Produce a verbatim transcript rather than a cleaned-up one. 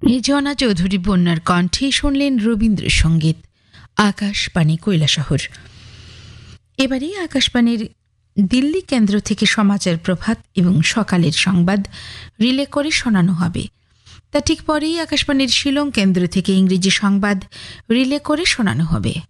নির্জনা চৌধুরী বন্যার কণ্ঠে শুনলেন রবীন্দ্রসঙ্গীত। আকাশবাণী কৈলাসহর। এবারে আকাশবাণীর দিল্লি কেন্দ্র থেকে সমাচার প্রভাত এবং সকালের সংবাদ রিলে করে শোনানো হবে। তা ঠিক পরেই আকাশবাণীর শিলং কেন্দ্র থেকে ইংরেজি সংবাদ রিলে করে শোনানো হবে।